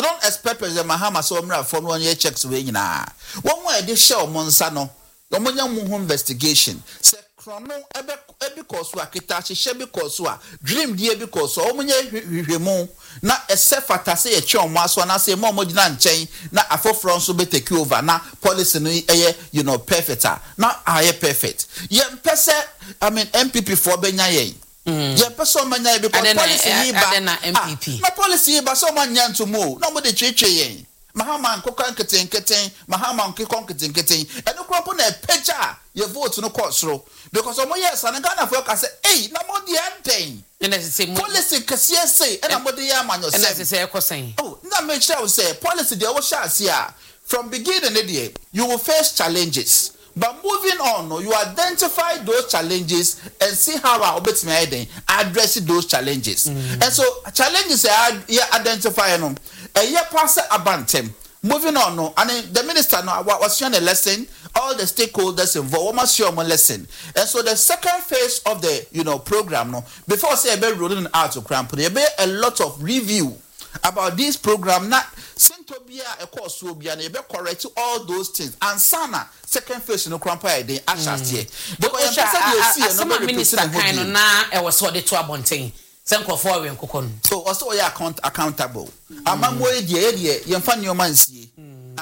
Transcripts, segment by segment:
don't expect President Mahama so mra from one year checks we nyina. One way they show monsa no. Omonya mu investigation. Se krono ebe koso akita hye bi koso a dream die bi koso omonya hwehwemu na esefata se ye chon mo aso na se mo gina nchen na afofro nso be take over na policy no perfect na aye perfect ye mpese I mean MPP for benya ye ye pese omanya because policy yi ba na MPP na policy yi ba so manya ntomo na mo de twetwe ye Mahama nkokon keten Mahama nkokon keten eno kropo na peja ye vote no course because omo yes and Ghana for ka say na mo de enten policy kase say na mo de ya manyo say na say ekosen na make sure say policy dey wo sha see from beginning the you will face challenges but moving on you identify those challenges and see how our obetime address those challenges and so challenges identify no pass abantem moving on no and the minister no was sharing a lesson all the stakeholders involved must share one lesson and so the second phase of the program no before say be rolling out to cramp there be a lot of review about this program not Sintobia a course will be able correct all those things and sana second phase no crampa dey ashas here because some minister kind na e was what the to abonten senkofo we nkokon so also you accountable amamo e die yemfa nyoma nsie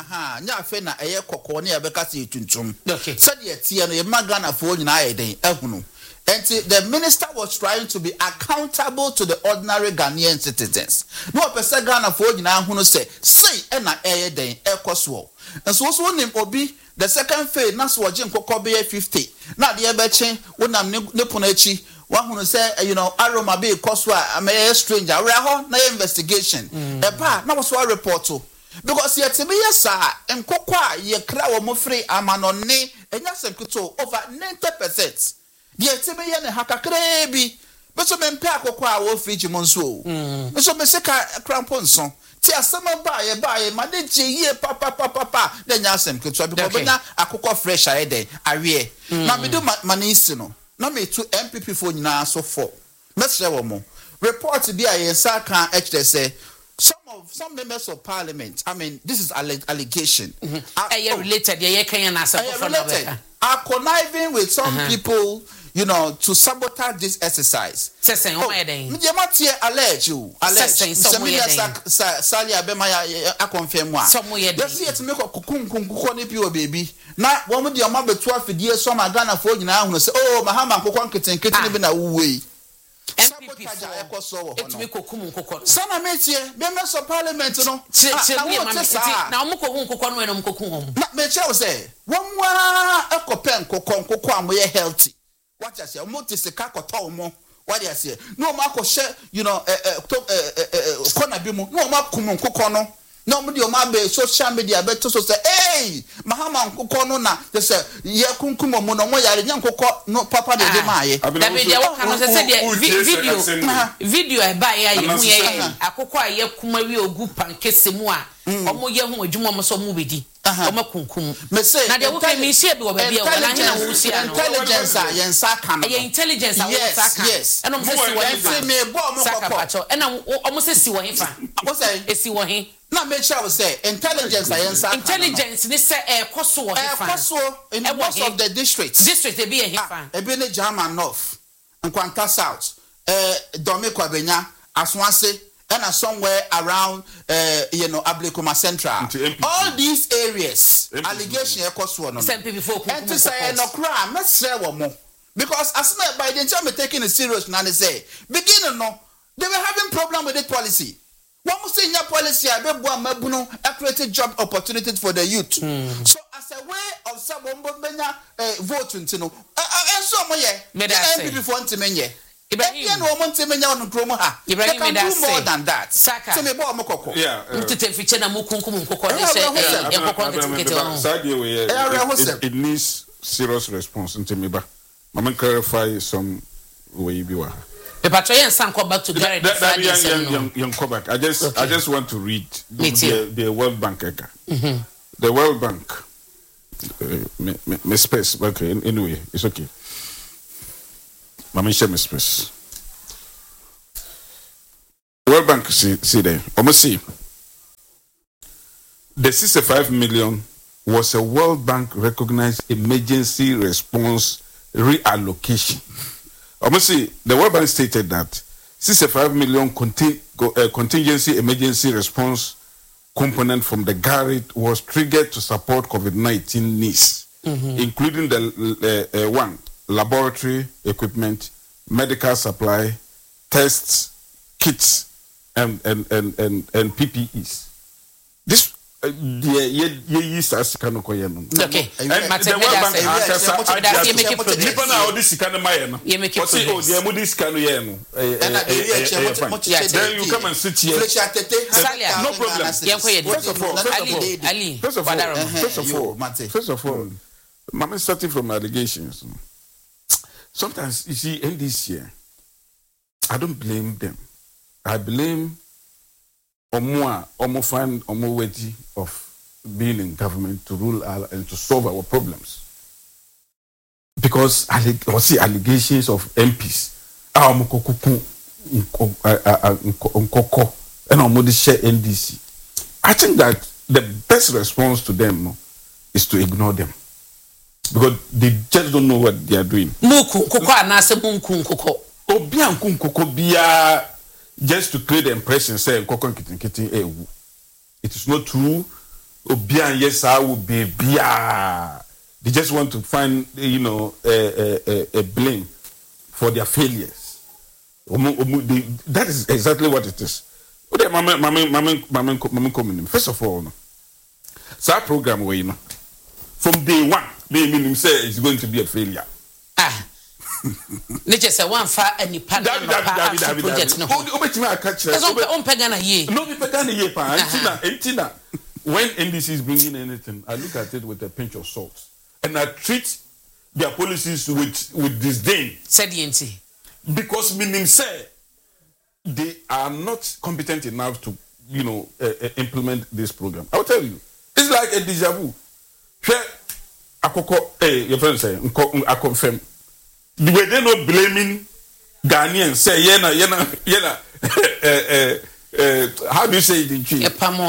nya afa na eye kokko na ye beka se tuntum so de tie no ye magana fo nyina ayeden ehunu. And the minister was trying to be accountable to the ordinary Ghanaian citizens. No person Ghana for nyina hunu say na den ekoswo. And so nim obi the second phase na so wajin kokko be 50. Na de ebechen wonam ne pono achi wa hunu say aroma be ekoswo a me stranger we ho na investigation. Eba na was report to because yet me yesa nkokko a ye kra wo mo free amanone enya semkito over 90%. Yet me ye ne hakakre bi beso me mpe akokọ a wo friji mo nso beso me seka krampon so ti asema ba ye ma de je ye papa de nya asem keto because benya akokọ fresh ayede awie na me do manisi no na me to MPP for nyina so for mesre wo mo report bi a yensa kan ekire say some members of parliament I mean this is allegation related ye kan na asem for are conniving with some people to sabotage this exercise. Allege. Sali abema ya confirm wa. Yes, yet make a kukunkunkukoni piwo baby. Na woman di ama betu afidie so ma Ghana for nyina hu say Mahama nkokon ketenkete bi na wuwe. MPP etumi kokum nkokon. Sana metie members of parliament no. Na omukohu nkokon no enom kokum hom. Na me che say wonwa ekopen nkokon amoye healthy. What I say, Motiseka kotomo. What I say, no mako share, kona bimu, no makumun kukono. No be social media beto so say, hey, Mahama kukono na. They say, ye kunkumo mono mo yare nyankoko no papa de demaye. Video e ba ya ye hu ye akoko aye kuma wi ogu pankese mu a omo ye hu adwuma mo so mu bedi. Omo kunkum. Me say na de wo kan me share bi wo ba bia wo na hina wo share no. Intelligence a yen saka no. Ye intelligence a wo saka. And omo say si wo hifa. Me bo omo kokko. And omo say si wo hifa. What say? Esi wo hin. Na make sure we say intelligence a yen saka. Intelligence ni say koso wo hifa. Koso in most of the districts. District e bi e hifa. E bi ne German North. Nkwanta South. Domeko Abenya, Aswase, and somewhere around Ablekuma Central. All these areas, allegation and to say no crime, let's say one more. Because as by the time taking it serious, and they say, beginning no, they were having problem with the policy. One must say in your policy, I created job opportunities for the youth. So as a way of some voting to know, and so MPP for Antimenye. Ibrahim no want to menya on kromo ha. Ibrahim can do more than that. Saka. Se me bo mokoko. Yeah. Mtete fiche na mukunkum nkoko ni se nkoko nketekete on. It needs serious response ntemiba. Mama clarify some way biwa. Pepacho yen san come back to Gary. Young come back. I just want to read the World Bank eka. The World Bank me space okay anyway it's okay. Mama share me space. World Bank see there. Almost see. the 65 million was a World Bank recognized emergency response reallocation. Obviously, the World Bank stated that 65 million contingency emergency response component from the GARIT was triggered to support COVID-19 needs, including the one, laboratory equipment, medical supply, tests, kits, and PPEs. This okay. And the World Bank then you come and sit here. No problem. First of all, Mama, starting from allegations. Sometimes you see in this year, I don't blame them. I blame Omo find Omo worthy of being in government to rule and to solve our problems. Because allegations of MPs, NDC. I think that the best response to them is to ignore them. Because they just don't know what they are doing. Just to create the impression, say, it is not true. Yes, I will be. They just want to find, a blame for their failures. That is exactly what it is. First of all, so our program, from day one, they mean say it's going to be a failure. Nature say one far any project no. When NDC is bringing anything, I look at it with a pinch of salt, and I treat their policies with disdain. Said the because meaning say they are not competent enough to implement this program. I'll tell you, it's like a deja vu. Your friend say, I confirm. They were not blaming Ghanaians. Say, how do you say it in Chi?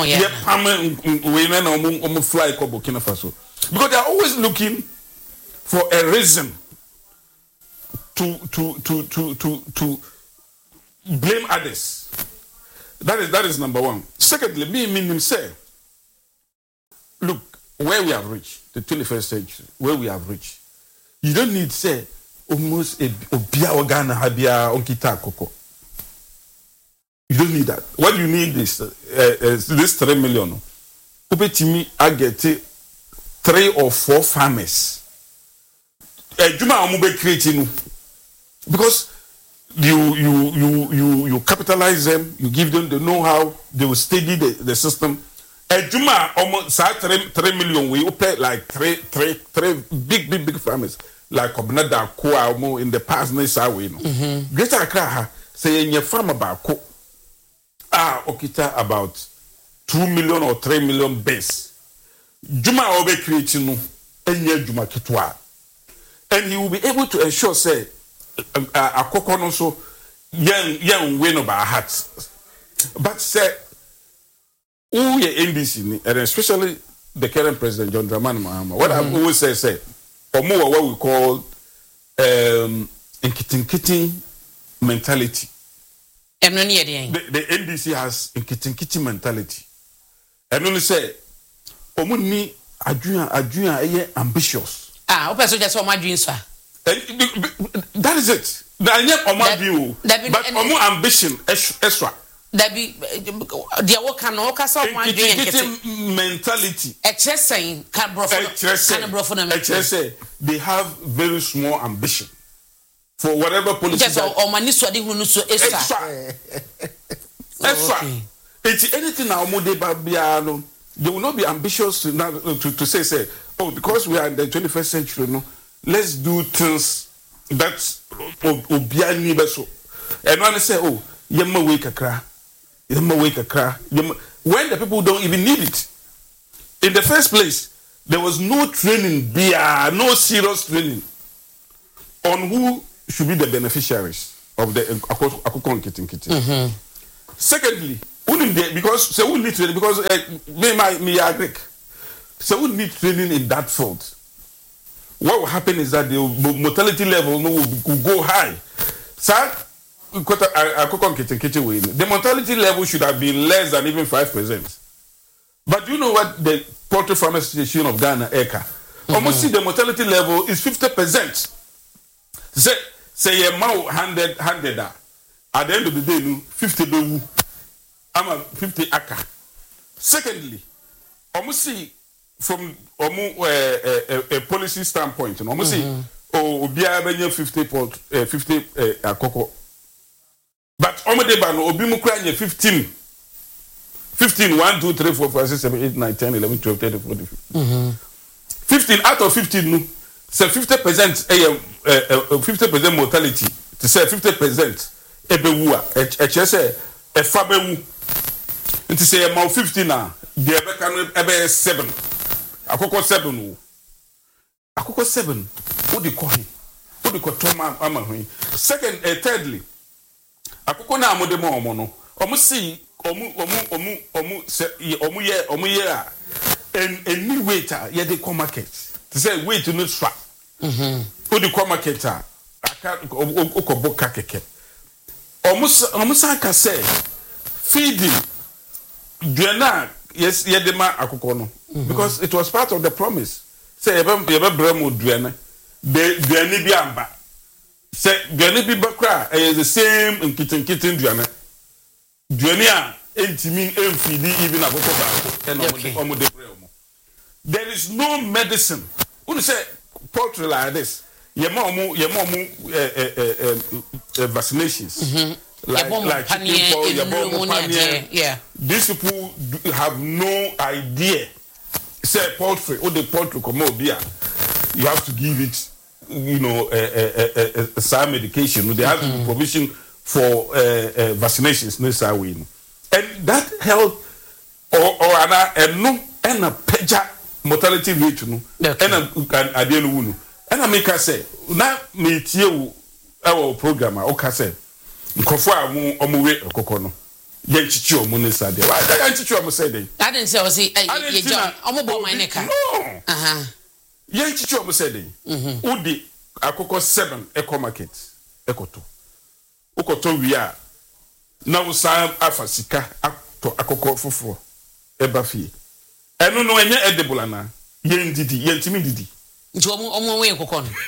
Fly Burkina Faso. Because they are always looking for a reason to blame others. That is number one. Secondly, me say, look, where we have reached, the 21st century, where we have reached, you don't need say almost a Obia Organa Habia Onkita Koko. You don't need that. What you need is this 3 million. Upetimi, I get 3 or 4 farmers. Juma Omube creating because you capitalize them, you give them the know-how, they will study the system. Juma almost 3 million. We pay like three big farmers like Obnada Koa in the past. Greater Accra say in your farm about okita about 2 million or 3 million base. Juma obe creating enye Juma kitwa, and he will be able to ensure say a coconut so young win about hearts. But say who ye NDC and especially the current president John Dramani Mahama. What I always say or more what we call inkitin mentality. The NDC has inkitin mentality. And only say omuni adjuan ambitious. Open so just for my dreams, sir. That is it. But omu ambition extra. That be the work can all cast off my mentality. Saying they have very small ambition for whatever policy. Just or maniswadi who so extra. It's anything now more babiano. They will not be ambitious to say, oh, because we are in the 21st century, no, let's do things that's obiani beso. And when they say, oh, yemma wake a cry. When the people don't even need it. In the first place, there was no training, no serious training on who should be the beneficiaries of the Akoko Kitten. Secondly, Because so we need training because me agree. So we need training in that field. What will happen is that the mortality level will go high. Sir, the mortality level should have been less than even 5%. But do you know what the Poultry Farmers Association of Ghana, ECA, almost see the mortality level is 50%. Say a mouth 100 at the end of the day, 50 bewu. I'm a 50 acre. Secondly, almost see from a policy standpoint, almost see obiara 50 akoko. But omodeba obi mu kra 15 1 2 3 4 5 6 7 8 9 10 11 12 13 14 15 out of 15 no say 50% 50% mortality to say 50% ebewu a say e fa bewu nti say e ma 15 na de ebeka no ebe 7 akoko 7 no akoko 7 wo di ko toma ama hwen second thirdly akoko na amode mo omo no omo si omu ye a any weight ye dey come market to say weight no stra wo di come market aka okobo kakeke omu sanka say feeding duena yes ye dey ma akoko no because it was part of the promise say ye be bremo duena duani bi amba say duani bi bakra is the same in kitten duana duania entimi enfidi even akoko ba and omo there is no medicine who say poultry like this ye mo vaccinations like chicken, yeah. These people have no idea. Say poultry or the poultry come here, you have to give it some medication. They have to be provision for vaccinations necessary, and that help and a peja mortality rate and I make us say now me tie our program okay say nkofo omuwe okoko no ye nchichi omu ne sade why ye nchichi omu say dey I didn't say say ye John omubo my neka ye nchichi omu say dey udi akoko 7 eco market ekoto ukoto wi a na wo san afa sika ato akoko foforo eba fie enu no enye edible na ye ndidi ye ntimi didi nti omu we nkoko no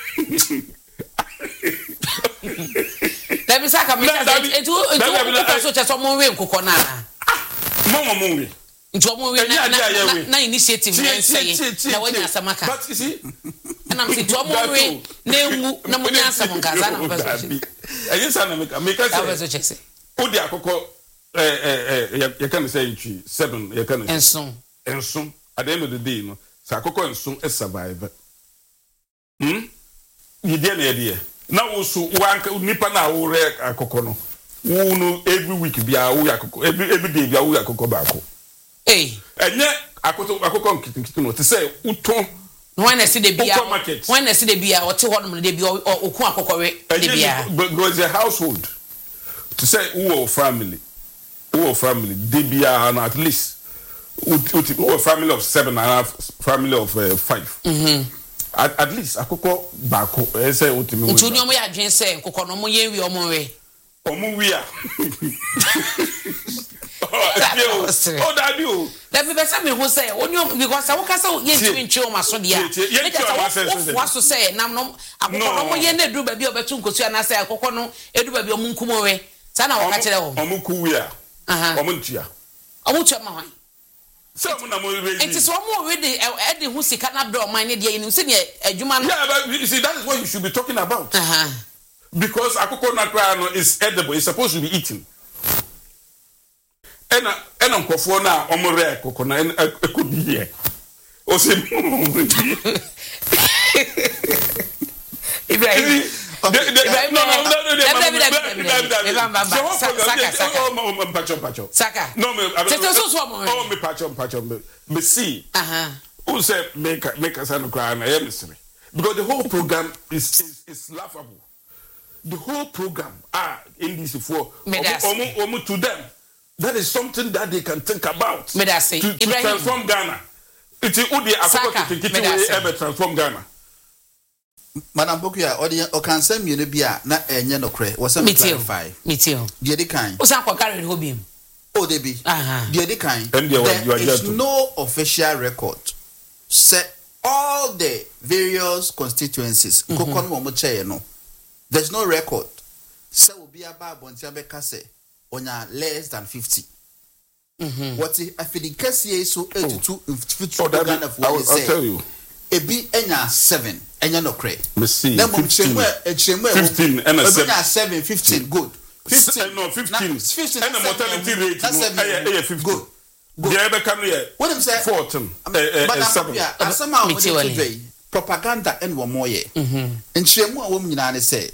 let me say come it so just omu we nkoko na momo we nti omu we na initiative na say na wanya asamaka but you see and I'm saying to omu we na enwu na munya asam nkaza na person ayesa na make say odi akoko you can say 7 you can enso at the end of the day no say akoko enso survive you dey na dey na wo so wanka nipa na wo re akoko no wo no every week bia wo akoko every day bia wo akoko ba ko enye akoko nkitin no to say uton when I see the bia o te hodom de bia okun akoko we de bia because the household to say who family de bia at least who family of 7 and a half family of 5 at least akoko bako say utimi ntu ni omo ya dwen say nkoko no mo ye wi omo wi a oh daddy o let me be say me who say only because I waka say ye ntimi ntwe o maso dia what so say nam no akoko no mo ye na edu ba bi obetu nkosu na say akoko no edu ba bi omu nkumo we sa na waka kire ho omu ku wi a omu ntua ma hwan so mo na mo ready it is one more ready e hu sika na bro man ne dia yin se ne adwuma no yeah but you see that is what you should be talking about because akoko na kra no is edible, it's supposed to be eaten ena nkofo na omure akoko na ekodi here o se Ibrahim Saka. No, me see. Who said make us cry and I am mystery. Because the whole program is laughable. The whole program in this for to them That is something that they can think about to transform Ghana. It's Udi Akoko to ever transform Ghana. Madam Bokuya, or can send me bia na enye no kre. Was some clarify. Me too. The kind. Usanko carry hobby. Oh, they be. The kind. There is no official record. Set all the various constituencies. There's no record. So will be about Bontiabe say on less than 50. What if the case is so 82 I'll tell you. Ebi enya 7 enya no kre. Me see 15 and a 7 15 good. 15 no 15 and the mortality rate no 15 good. The other can what him say 14 7 asama o dey propaganda and one more year. Nchemu a wo nyina ne say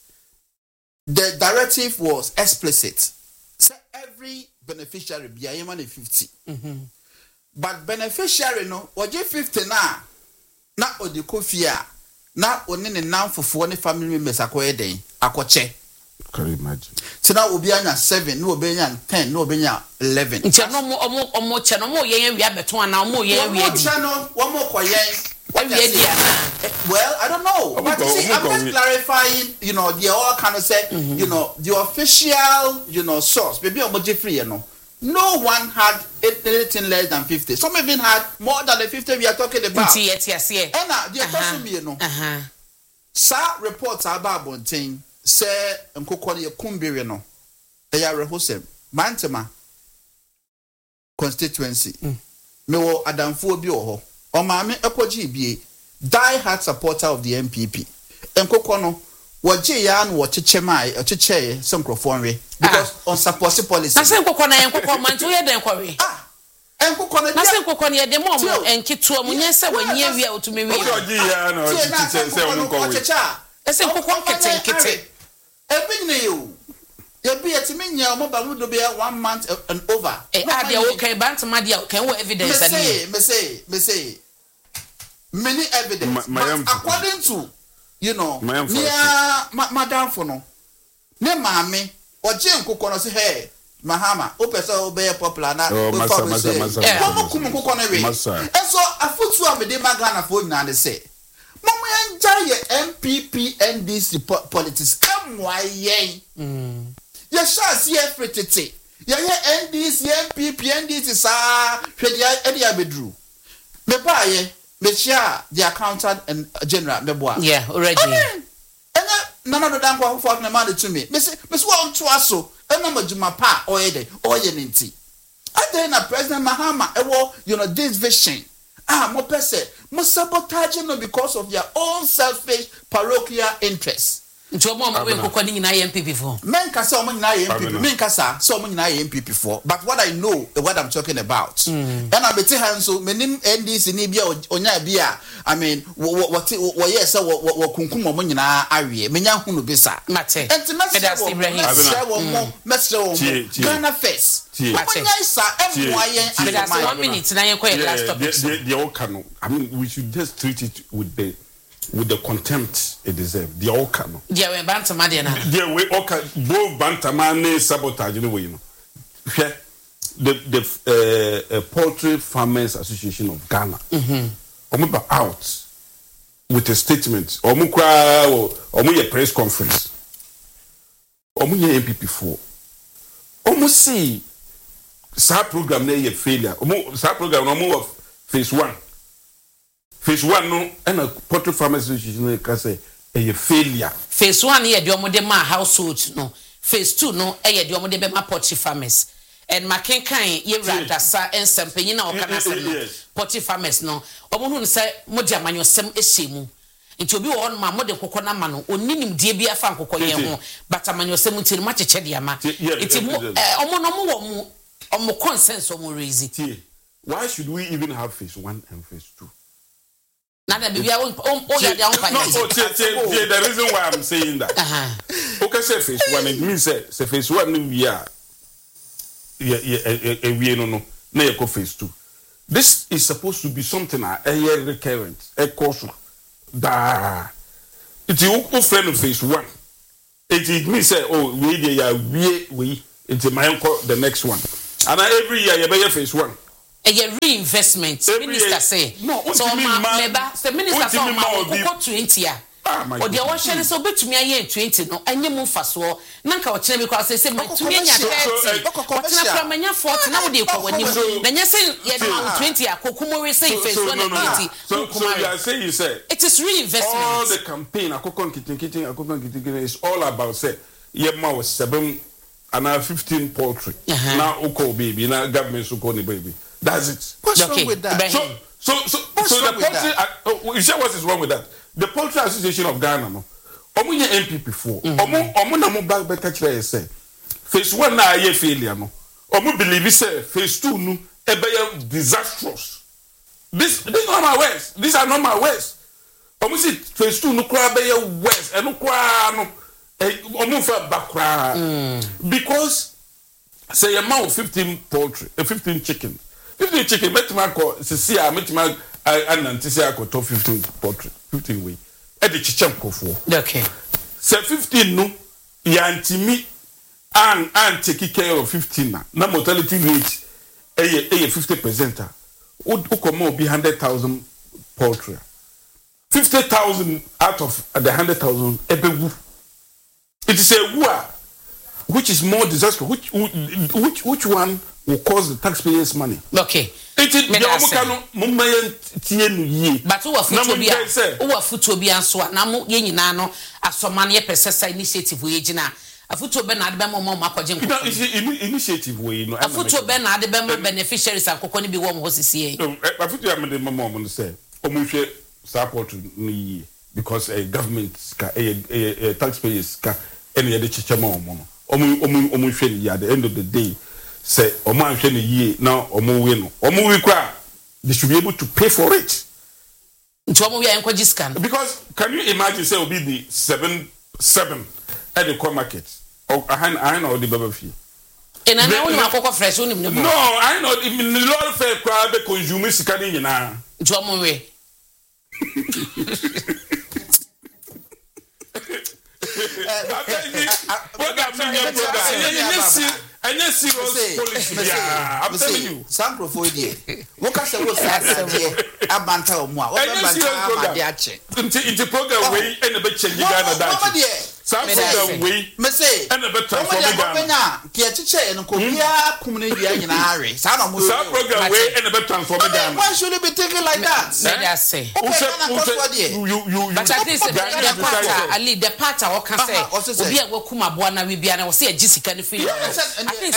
the directive was explicit. Say every beneficiary be a 50. But beneficiary no oje 50 na odi kofia na oni ne nanfofo ne family members akoye den akoche. Can you imagine? So now obi anya 7 no obi anya 10 no obi anya 11. Nti no omo che no mo yen wi abeto ana omo yen wi edi. One more koyen. Well, I don't know. But see, I'm just clarifying, they all kind of say, the official, source. Maybe I'm free, no one had anything less than 50. Some even had more than the 50 we are talking about. Yes. And now, the person, sir, reports about Bonting, say, Nkokoni Kumbiri, no. They are Rehosem, Mantema constituency. No, Adam Fobio. Omame Ekoji be die-hard supporter of the MPP. Nkokono waje ya no wachichemai ochiche some crofone because on support policy. Na se nkokona nkokon mantu ye den kware. Nkokona na se nkokona ye dem mo enketo mo nye se wanye wi a otumi wi. Oji ya no ochiche se won ko wi. Ese nkokon kete. Ebinne yo. You be at me, mo ba mu do be 1 month and over. They okay, bantama dia can we evidence me say many evidence. According to madam for no. Ne maame oje nkokọ no say hey Mahama o pese o be popular na o fa say. Komo kum nkokọ no we. Eso afutu amede magana for na de say. Momo enja ye MPP NDC politics amwaye. Yes, see everything. Yeah, NDC, MPP, NDC, sir. Edia bedru. Me buy me share the accountant and general me boy. Yeah, already. None of the damn who fought my money to me. Me want to aso. And I'm a juma pa or ye ninti. And then a President Mahama, this vision. Mo pese, mo sabotaging them because of their own selfish parochial interests. Nchomo mo we nkokoni nyina MPP for. Men kasa omo nyina MPP. Men kasa so omo nyina MPP for. But what I know what I'm talking about. And I beti han so menim NDC ni bia onya bia I mean what yes what kunkum omo nyina awie. Menya hunu bisa. Mate. Enti mesre Ghana first. Onya isa emwa 1 minute na yenko last topic. The okano. I mean we should just treat it with the contempt it deserves. The okano. Yeah, we bantama de na. Yeah, we both bantama ne sabotage no way, The Poultry Farmers Association of Ghana. Omo out with a statement. Omo ye press conference. Omo ye MPP for. Omo see sa program na ye failure. Omo sa program omo phase 1. Phase 1 no and a Poultry Farmers Association can say a failure. Phase 1 ye de omo de ma household no. Phase 2 no de omo de be ma poultry farmers. And makenkan ye radasa ensempeni na okanasem no. Poultry farmers no. Omo hu say mo de amanyosem ehemu. Nti obi wo ma mo de kokọ na ma no oninim die bia fa kokọ ye ho but amanyosem nti ma cheche de ama. Nti omo no mo wo mo omo consensus omo raise. Why should we even have phase 1 and phase 2? The reason why I'm saying that. Okay, say phase 1, it means say phase 1 we are no na you go phase 2. This is supposed to be something recurrent, a course da. It you friend of phase 1. It means say we Into my uncle, the next one. And every year, you buy phase 1. A reinvestment. Minister say. No, so the minister say 20 years. Or the ocean is so big to me a year 20 no and you move fast so nanka ochene because say my 20 years 30 but na from anya 40 now dey kwa wani na nya say 20 akokumo we say face 180 so you are saying you say it is reinvestment. All the campaign akokon kitin is all about say yema was 7 and 15 poultry now oko baby now government so call the baby that's it. What's wrong with that? So the poultry you say what is wrong with that? The Poultry Association of Ghana no omo ye MPP for omo na mo back better kire say phase 1 na aye failure no omo believe say phase 2 no e be disastrous. These are my words. These are not my words. Omo see phase 2 no kra be worse e no kra no omo fa bakra because say amount 15 poultry 15 chicken metima ko sisi a metima anantisi akoto 15 poultry 15 way e de chichem kofo. Okay. Say 15 no yantimi and take care of 15 na mortality rate e 50%. O come be 100,000 poultry. 50,000 out of the 100,000 ebewu. It is a war which is more disastrous. Which one will cost the taxpayers money? Okay. It is but who are foot to be answer now yen no asomane pesa initiative we gina afuto be na de bemo mo makoje nko initiative we no afuto be na de bemo beneficiaries akoko ni bi wo mo hosisi afuto ya me de mo mo say omunhwe support ni because a government a taxpayers ka any de chichema mo no omunhwe ni at the end of the day say omo anhwe ni yie na omo we no omo we kwa they should be able to pay for it. Because can you imagine say obi be 7 at the core market or I know the baby fee. And I know fresh no I know the lot fair crowd be consume sikani nyina. Ntomo we. And yes, serious policy. Yeah, I'm telling you. Some profoidie. What can say? What say? Abanta omo. What abanta adiache. Into program way and the bit change Ghana that. Some program way. Me say. And the bit transform Ghana. Kia chiche no ko bia kumne dia nyina are. Some program way and the bit transform Ghana. Why should it be taken like that? Let us say. You. But at least the part I can say. Obi a wakuma boa na we bia na we say jisika ni free. I think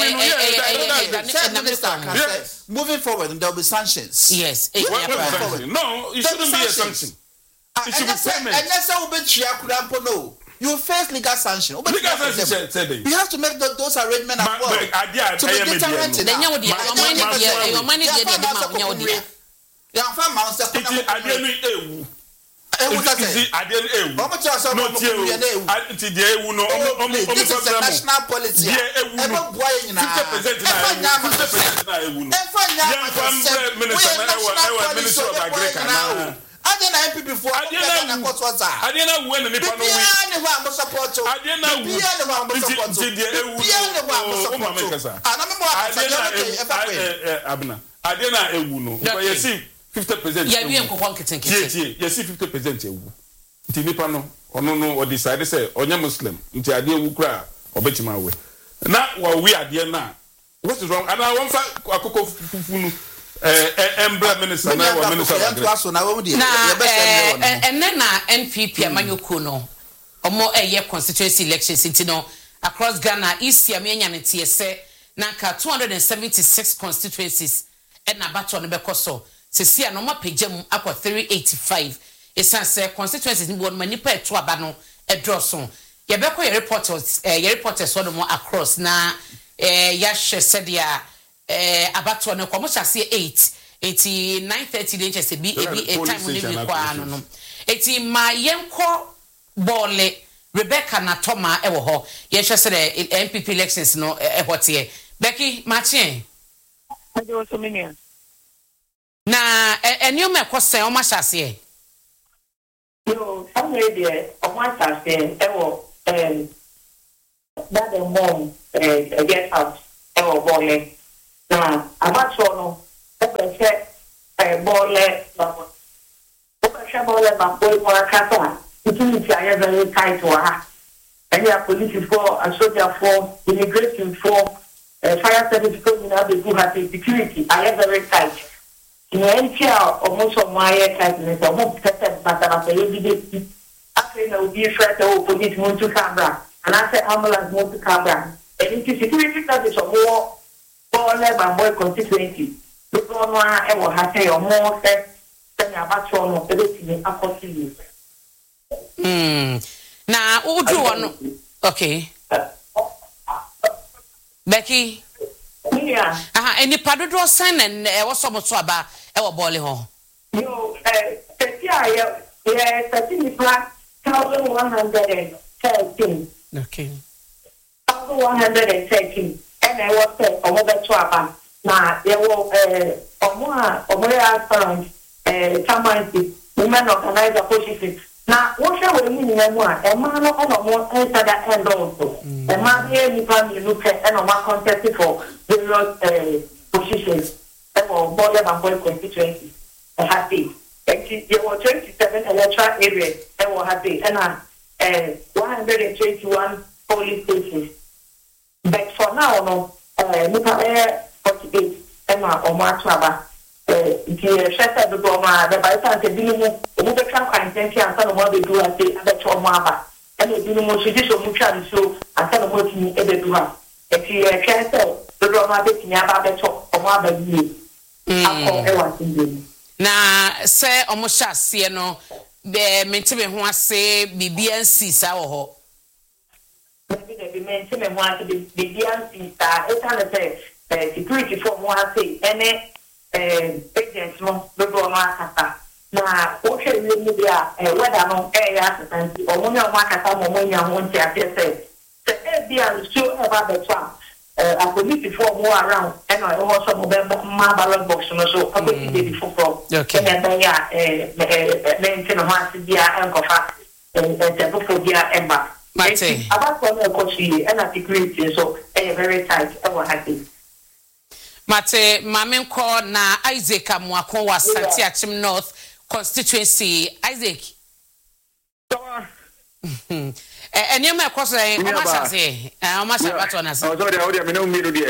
moving forward, there will be sanctions. Yes. No, it shouldn't be a sanction. It should be payment. And that's how we be no. You face legal sanction. Legal sanction. You have to make those arrangements as well. To be deterrent. This is a national policy. I didn't before. I didn't win any support. 50%. Yeah, we am conking. Yes, 50% ewu. Nti nipa no ono no decide say onye Muslim nti ade ewu kra obetima we. Na we ade na. What is wrong? And I want akoko fufunu embra minister na wa minister and then NPP amanyoko no. Omo constituency elections nti no across Ghana East Yamenya nti ese nanka 276 constituencies and na battle no bekoso. Sisi a no ma pejam akwa 385 esanse constituencies ni won manipa eto aba no edroso ye beko ye reporters so no across na ya hwe sedia abato no komo chase 8 9:30 dey chese bi a time ni bi kwa no eti ma yenko bole Rebecca na Toma ewo ho ye hwe se the MPP elections no ehote Becky Martin na eniome kwose o ma chase yo somewhere there o ma chase ewo that the mom get out boy na abacho no ball ba boy for kasa utility are very tight to her and ya police for a soldier for immigration for fire service for you know the have security are very tight in NCR almost of my tightness almost tested but I say after no be threat or police want to camera and I say ambulance want to camera and into security service of more ball by boy constituency look on one and will have say or more than about no ability apostles. Now, who do one? Okay. Becky. Yeah. Any paddle sign and was so much about our bolly home. No, yeah, 1,113. Okay. 1,113. And I was over 12. Now, there were around women organize a position. Now, what shall we mean? A man on more answer that end also. A man here, you can look at and on contest for various positions. Or more than boy constituency. Happy. There were 27 electoral areas that were happy. And 121 police stations. But for now, no, 48 and Omar Traba. The chef of the Goma, the Baitan, the Dino, the Mubarak, and Tenki, and some of what they do at the Chomaba. And the Dino judicial mutual so, and some of what you ever do. If you can't tell, the Roma, the Tiaba, the Chop, Omaba, na say almost see no be mentime ho ase BBNC sa wo ho be mentime ho ase BBNC sa eta say security for mo ase ene agents no be go no akata na o hwe ni bia weda no ya asanti o mo nya mo akata mo nya ho nti ase say bia so about the farm a police for more around and I also my ballot box so I going to before okay and then once dia and cofa and before dia emba about for coach and a security so very tight I was happy Mate mamen ko na Isaac Amuakon was Santi Achim North constituency Isaac and you may cause a say, almost about on us. Oh, sorry, I don't mean to be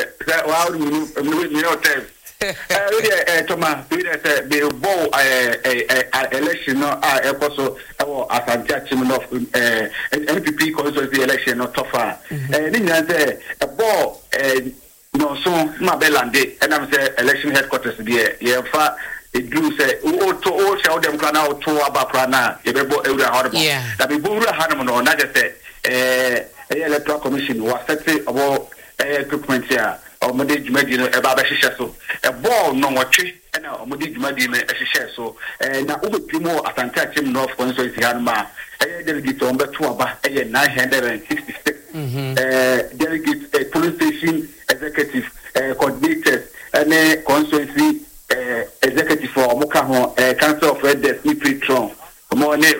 Thomas, the bow election, also as a judgment of NPP constituency election, not tougher. And then a ball, no, so my Belande, and I'm saying election headquarters there. Yeah, it do say, all shall them plan out to Abaprana, a bebo Elder Horrible. That be Bura Hanamon, or not just electoral commission was set about equipment here, or Madi Medina about so a ball no more tree, and now Madi Medina as a share so, and now over Timo at Antachim North Constituency Hanma, a delegate on the Tuaba, 966 delegate, police station executive, coordinators, and a constituency. Executive for Mokaho, Council of Elders, Nipitron, more rep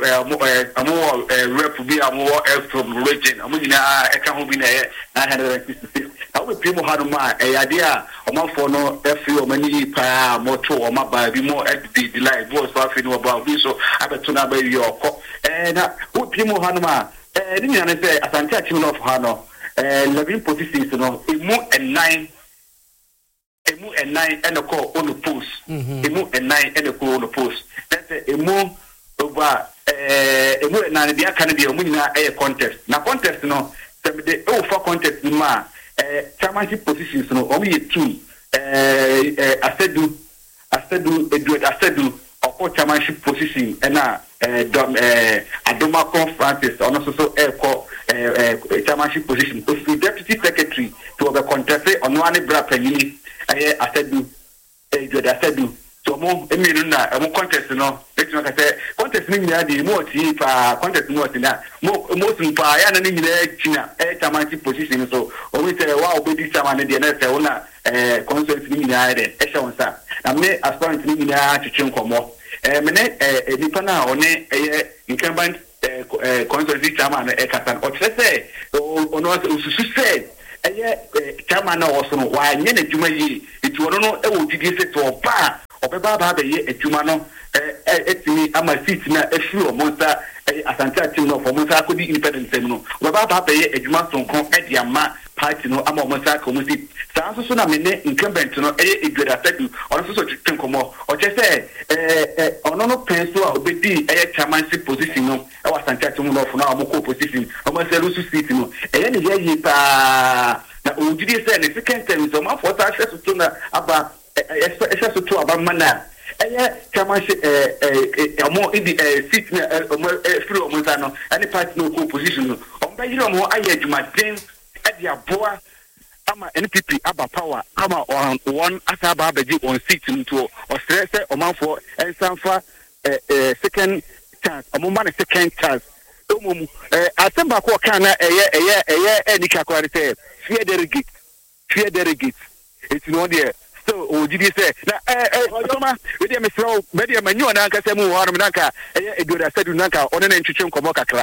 be a more from region, Amuna, Ekamubina, 966. I will people had a idea of my for no FU, many pa, moto, or my baby, more at the delight, was laughing about this, so I bet to know your cop. And what people had didn't say, as I'm touching off Hano, living positions, you know, a more and 9. Emu and 9 and a call on the post. Emu and 9 and a call on the post. That's a move over Emu and 9. There can be a winner a contest. Now, contest, no, the for contest, ma, chairmanship positions, no, only 2. Asedu, or chairmanship position, and Adoma Francis, or also chairmanship position. Deputy secretary to have a contest on one brand. I said, so more Emiluna, a more contest, no, contest meaning the more cheap, contest more than that, most in Pie and in China, a chairmanship position, so always say, wow, baby, someone in the next owner, constance meaning I had a show on that. I may aspire to mean to chunk or more. Mene, a dipana on a incumbent constituency chairman ekatan o trese o no ususu se chairman na wo so no wa nye na dwuma yi eti wono no e wo didi se to ba obeba ba be ye adwuma no etimi ama seat na efiri o monta Asante Atim no for monta akodi independent sem no obeba ba be ye adwuma sonkon e dia ma party no ama monta ko musi sanso so na me ne incumbent no Edward Asadu ono so twetwen komo o chese ono no penso a obedi chairmanship position no e wa Asante Atim no for na amoko position o ma se lusu seat no ne ye pa na o didi se ne second term so ma for ta hwe so na aba so to aba mana chairmanship amo idi seat na free o monta no any party no ko position no o ba yiro mo aye adwumaden adi aboa ama NPP aba power ama one asaba abaji on seat nto o stress omanfo ensanfa second chance omoma second chance omom asemba ko kana eye enika kwari say fear delegate it's no there so o did say na otoma we dey mesro me dey manyu na nka semu ho na nka eye Edward Asadu nka one na ntwetwe nkomo kakra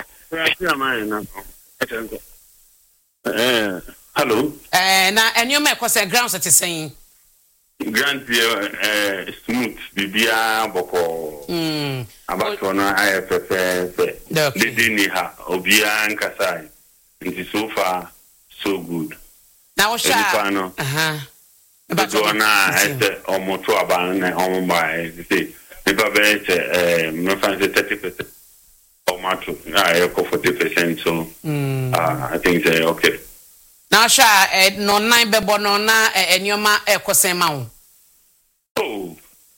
hello. Na enyoma ekose grounds ati saying. Grant smooth bibia boko. Abato na IFFS. Didi ni ha obia nkasai. Nti so far so good. Na o sha. Abato na ese omoto aban na omba say. Nipa be me fancy 30%. Omato I go 40% so I think say okay. Now, no nine bebo no na enyoma ekosema wo. Oh,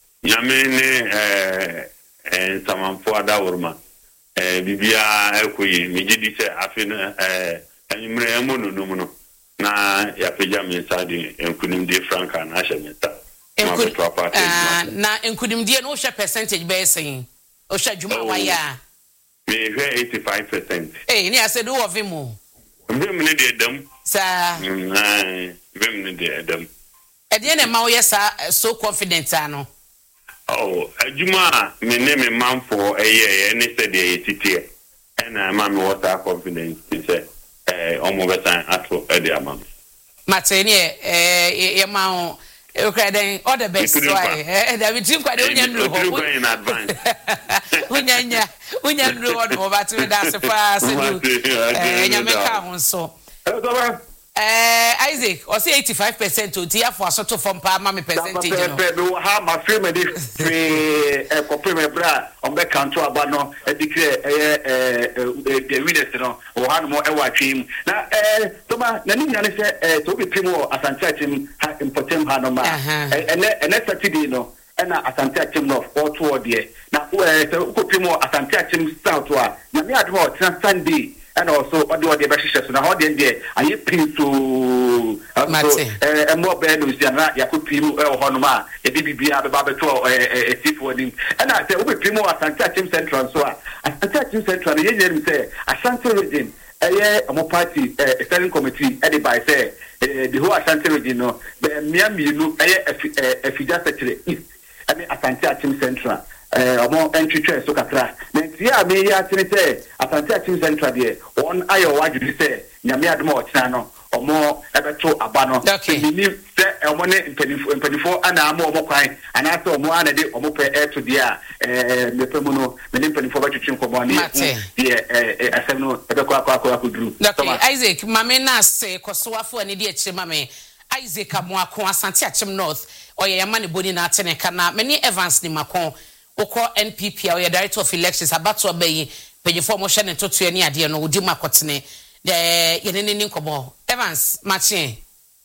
yamene samanfo adawurma. Bibia ekoyi mejidi se afina anyumre emono no no na yapeja mensadi enkudimdie franka na ahemeta. Na enkudimdie no hwe percentage be sen. O hwe dwuma waya. Me hwe 85%. Ni ase do of him o. Mbemne de dam. Sa vem de adam na ma wo yesa so confident ano adwuma me ne me manfo ne said dey titie na ma me water confidence say omo betan ato e dey amam mateni ye ma o e kra den all the best why David team kwade unya nru ho in advance unya nru ho do ba to da se fa se du nya me ka ho so Isaac, or say 85% to tia for sort from Palma percentage. How my film a copy bra on the country abano a declare the winners or one more ewa team. Now, Toma, Nani said to be Primo as Antatim in Potem Hanoma and that's a Tidino and as Antatim of all toward the now, Primo as Antatim Southwa. Now, me at more Sunday. And also, what do the Bashes now? How then there? Are you pin to a more bad with Yana Yakupimu or Honoma, a BBB, a Babato, a thief wedding. And I said, we Primo as Antatim Central. So, as Antatim Central, the Indian say, Ashanti region, a more party, a standing committee, headed by say, the whole Ashanti region, the Miami, a figure secretary, and Ashanti Central. Among entry trains so kakra na tia me ya tene say Asante Atim Central there on ayo waju say nyame admo ochina no omo ebeto aba no ni say omo ne mpanifo ana ama omo kwan ana say omo ana de omo pe to there mepemu no me ne mpanifo ba twetwe nkomo ne asem no ebeko akwa duru Isaac mame na say kosowafo ani de akire mame Isaac amoako Asante Atim North oye yama ne boni na atene kana me ni Evans ni makon Oko NPP or director of elections about to obey pay for motion and to any idea no udi makotene the yenene nkomo Evans Martin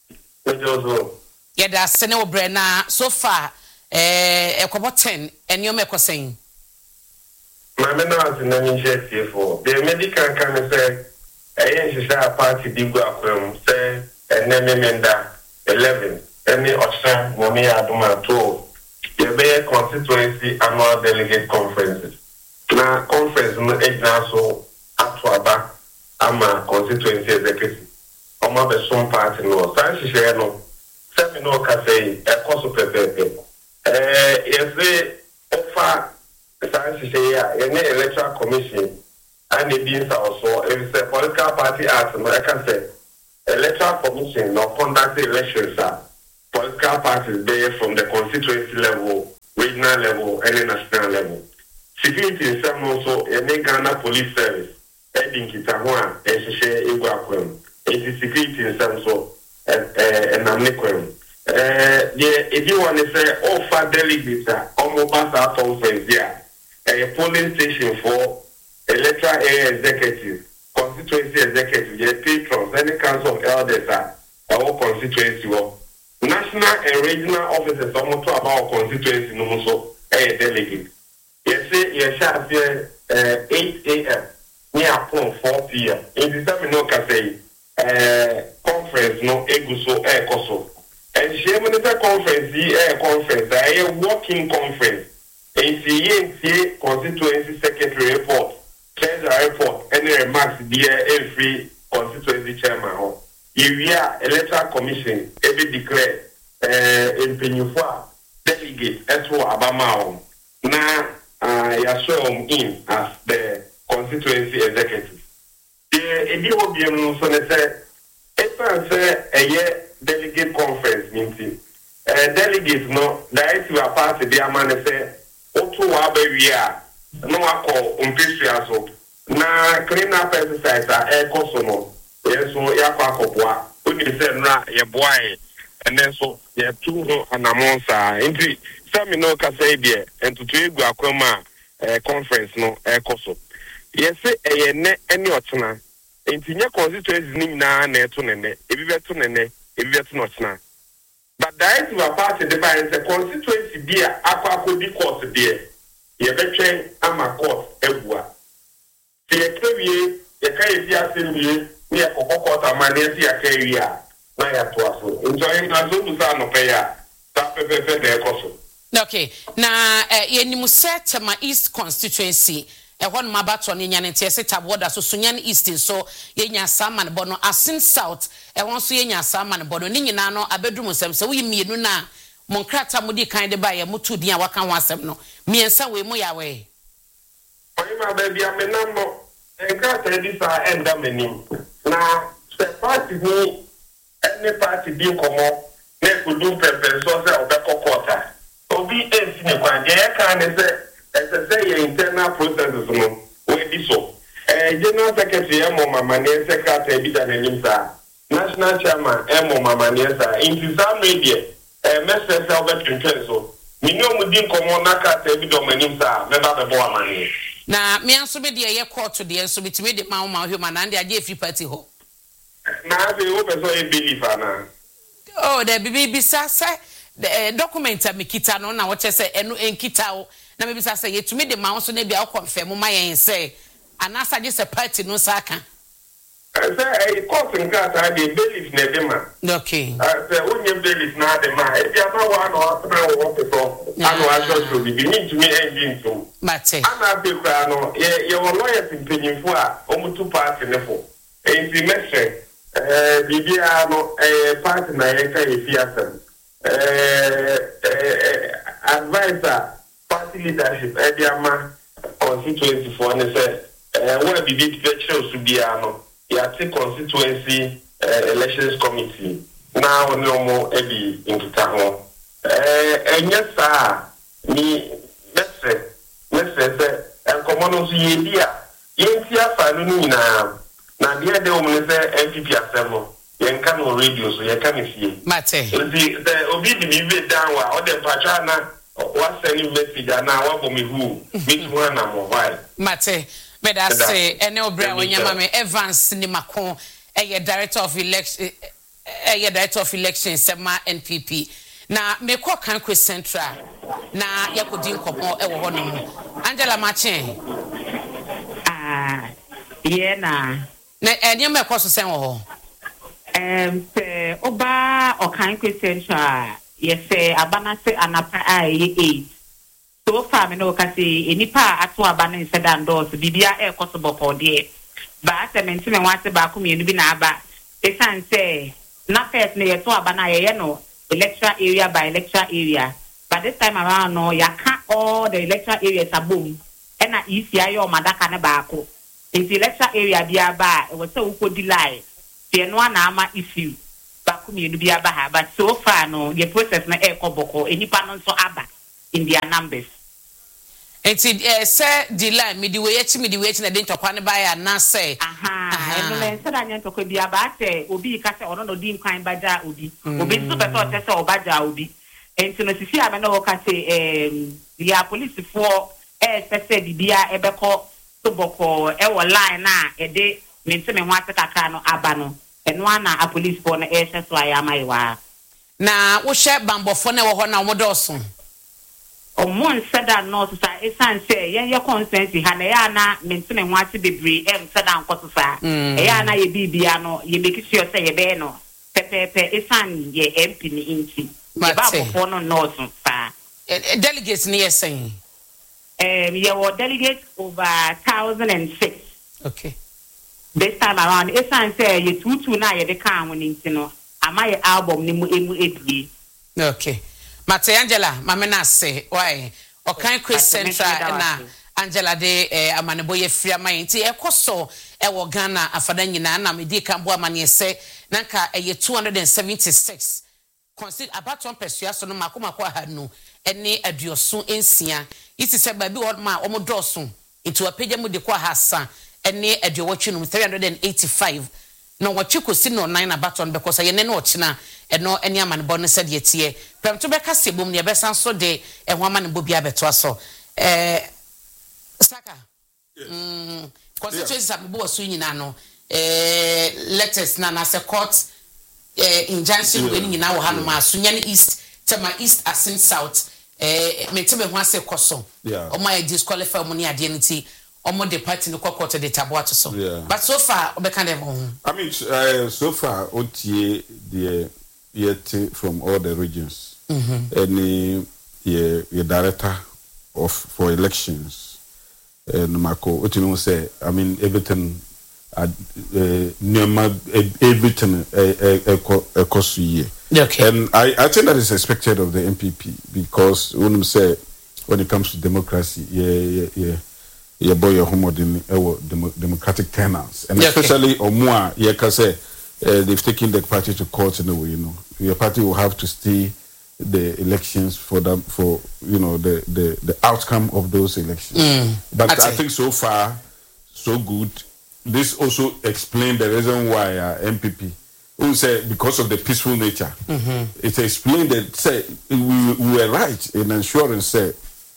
yeda sene obre na so far ekobo 10 enyom ekosen my menas na nje for the medical can say yen party bigu akwem say enememenda 11 any option momi aduma to the constituency annual delegate conferences. Now, conference no so atwaba ama constituency executive. Oma be some party no. Sanshi share no. Seminar ka say e koso pepepe. Yes, offer sanshi share ya electoral commission and it is also if the political party act no I can say electoral commission no conduct elections political parties there from the constituency level, regional level, and the national level. Security in some also a Ghana police service, heading Kitahua, and share Iguaquem. It is security in some so and Amniquem. If you want to say offer delegates, almost our conference here, a polling station for electoral area executive, constituency executive, patrons, any council of elders our constituency work. National and regional officers almost about constituency no so a delegate. Yes, 8 a.m. near upon 4 p.m. In the time no can say conference no eguso koso. And she monitor conference conference a working conference. ACA constituency secretary report, treasurer report, any remarks dear every constituency chairman. If electoral commission every declare in Penyufua delegate Eswo Abamao now you show in as the constituency executive. The will be a delegate conference meeting. Delegates no directly a part of the amane say Otu Wabewia no call so na clean up exercise kosono. Yes, so Yakwa we say na ye boy and then so ye two and a monster into some no can say there and to egu akwema conference no koso. Yes, say ne any otna into your constituency nim na to nene ebi beto nene ebi beto notna. But that is a part of the balance constituency there akwa di court there. Ye betwen ama court ebua. Se ye kewie ye kai di assembly we are Kokota Manesi Akaria, Naya Twaso. Enjoying Nazunu Paya, Tape. Okay, now, Yenimuset, East constituency, a one Mabaton in Yanetesa, Water, so Sunyan East, so Yenya Saman Bono, Asin South, and once Yenya Saman Bono, Ninano, a bedroom, so we mean Nuna, Monkrata Mudi kind of buy a Mutu Dia Wakan Wasemno, me and some way Moya way. My baby, I'm a number, and got this end of the now, the party me, any party being common, they could do purpose or the quarter. So be insignificant. They can say, as I say, internal processes, where this so. General Secretary Emo Mamania, Secretary Bidanisa, National Chairman Emo Mamania, in some media, Mr. Albert Quinteso, Minimum Din Common Naka, Bidomanisa, never the boy money. Na me anso be de ye court to de so bitime de ma human and dey free party ho na be wo person e believe ana oh the bibi bisa say the document me kita no na wo che say eno enkita wo na me bisa say yetumi de ma so na bia wo confirm ma yen say anasa je say party no saka say e court nka ta de believe na de ma okay say onye believe na de ma e bia ma wa no na wo person anu aso so bi ni tumi engine so mate ana be kwa no ye wo lawyers mpanyimfo a omutu party ne fo enti mese bibia no party na ye ka efi asem advisor party leadership ediama constituency for ne say where bibi picture su bia no ya take constituency elections committee na oni omo ebi nkita ho enye sa ni mese enkomono su yedia yentia fa no nyina na dia de o mse MPP asemo yenka no radio so yenka me fie mate the obi di mi down wa o de pacha na wa send message na wa bo me hu me tu na mobile mate me da say ene obra wonyama me Evans ni Makon director of election sema NPP na me ko Kankwe Central na yakodi nkomo e wo hono Angela Machen ye na enye me ko so sen wo se oba o Kankwe Central ye se abana se anapa ai so far me no ka se enipa ato abana se dan do so bibia e ko so boko de ba se me ntime wase ba ko me bi na aba e san se na first ne ye to abana ye no electoral area by electoral area. But this time around, no, you can't all the electoral areas are boom. And I easy, I madaka na bako. in the lecture area bia ba e was so ukodi lie tie no na ama issue ba ku mi bia ba ha but so far no the process na e koboko enipa no so aba in their numbers. Enti say the line me the way na dey ntokwa ne ba ya na say no le say da nyen tokwa bia ba say obi ka say ono no di nkwan ba ja obi so be so say oba ja obi enti no sisi ame no ka say the police for say bibia ebeko to boko e wo line na e de me ntse me ho atakaka no aba no eno ana a police for na so ayamaiwa na wo hye bambofo na wo ho na wo doso Omon said that no to say esan say ye consent ha na ya na mentene ho ate bebre said that nkoto sa e ya na ye bibia no ye make sure say ye be no pepepe esan ye MP ni inti ye ba bofo no no so sa delegates ni yes saying ye were delegates over 1006 okay this time around esan say ye tutu na ye de kan won inti no ama ye album ni mu emu edie okay Mate Angela, mamena say, why? Okan Chris Central na Angela de amaneboye free amai nti ekoso ewo Ghana afada nyina na medi kambo amane se nanka eye 276 consider about one person so no makomako ahanu ene aduoso ensia iti se ba bi ho ma omodoso itu apagya mu de kwa hasa ene aduowotwe no 385 no wachiko si no 9 abaton because ye ne no ochina eno eni amanebo no se de tie pemto be ka sebom ne be san so de ehwa amanebo bia beto aso saka constituency abubo so nyina no letters na se court injunction we nyina wo hanu ma so nya east tema east asin south metebe ho ase koso o ma disqualify mo ne ade nti omo the party no court the tabo to so but so far obeka dem I mean so far otie the yet from all the regions any your director for elections Mako otino say I mean everything everything okay. And I think that is expected of the MPP because when it comes to democracy your boy your home democratic tenants and especially Omwa say they've taken the party to court in a way, your party will have to stay the elections for them for the outcome of those elections. But I think so far so good. This also explains the reason why MPP who say because of the peaceful nature. It explained that say we were right in ensuring say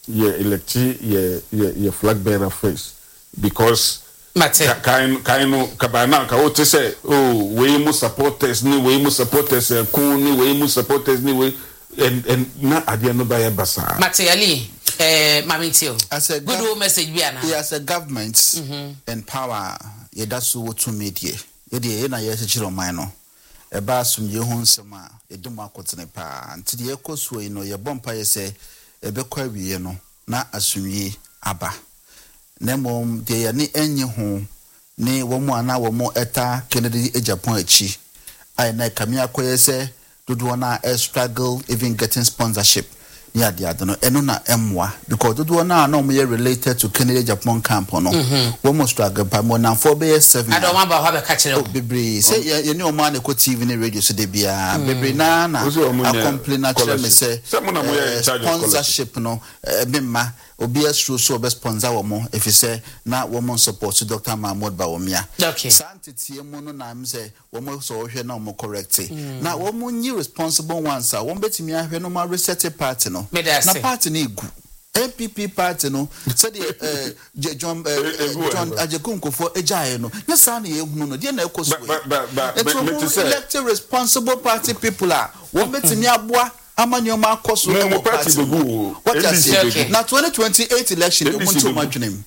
your flag bearer face because kaino kabana ka wote say we must supporters ni we must supporters kuni we must supporters ni we and na adia no ba basa materially mamitio as a good message biana as a government and power ye da so to media ye de na ye chiro man no e ba asumye ho nsema e dum akotene pa nti de ekoso yi no ye bompa ye say e be kwa wiye no na asumye aba Nemo de ni enye ho ni womo ana womo eta Kennedy Japan achi ai na kamia koye se dodo na struggle even getting sponsorship ya dia no eno na emwa because dodo na no me related to Kennedy Japan camp no womo struggle pa mo na for be 7 I don't remember how be catch bebre say ye ni o ma na ko TV ni radio so de bia bebre na a complain na chere me say sponsorship no bimma obi astro so be sponsor wo mo if you say na wo mo support Dr. Mahmoud Bawumia okay santitie mo no na am say wo mo so hwe na mo correct na wo mo nyi responsible ones a wo betimi ahwe no ma reset party no na party na egu MPP party no said John Ajekunko ejaye no nyesa na ehunu no de na ekoso but elected responsible party people are wo betimi aboa amanyoma akoso no party what you say na 2028 election you want to imagine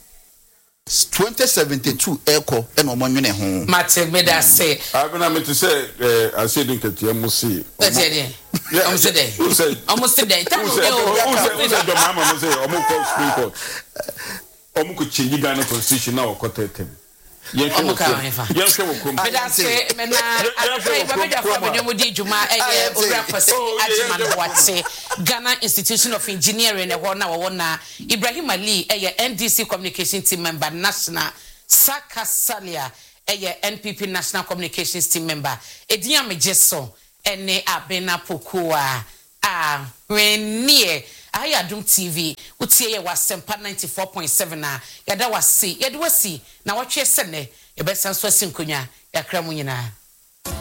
2072 echo and omonwene ho mate meda say abena me to say I say din ketia mo see almost today do mama mo say omo call Supreme Court omo ko change Ghana constitution na okotetem Ghana Institution of Engineering Ibrahim Ali NDC communication team member national Saka Salia NPP National Communications Team member Ediya Mejeso ene Abena Pokua when near Ayadum TV utie ye wasempa 94.7 na yada wasi yada wasi na watwe sene ye besan so sinkonya yakra mu nyina